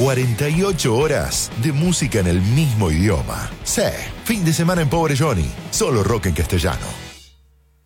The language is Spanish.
48 horas de música en el mismo idioma. Sí, fin de semana en Pobre Johnny. Solo rock en castellano.